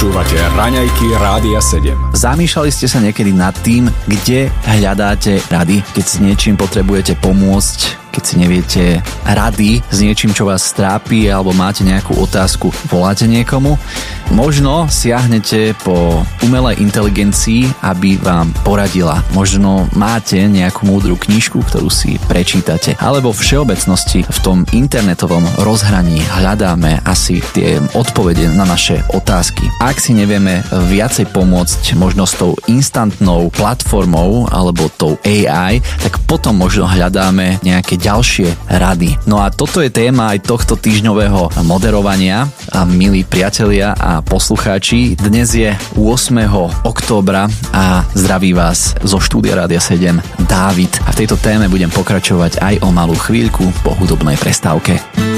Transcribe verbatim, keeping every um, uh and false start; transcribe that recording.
Počúvate Raňajky Rádia sedem. Zamýšľali ste sa niekedy nad tým, kde hľadáte rady, keď s niečím potrebujete pomôcť, keď si neviete rady s niečím, čo vás trápi, alebo máte nejakú otázku, voláte niekomu? Možno siahnete po umelej inteligencii, aby vám poradila. Možno máte nejakú múdru knižku, ktorú si prečítate. Alebo v všeobecnosti v tom internetovom rozhraní hľadáme asi tie odpovede na naše otázky. Ak si nevieme viacej pomôcť možno s tou instantnou platformou alebo tou á í, tak potom možno hľadáme nejaké ďalšie rady. No a toto je téma aj tohto týždňového moderovania. A milí priatelia a poslucháči, dnes je ôsmeho októbra a zdraví vás zo štúdia Rádia sedem Dávid. A v tejto téme budem pokračovať aj o malú chvíľku po hudobnej prestávke.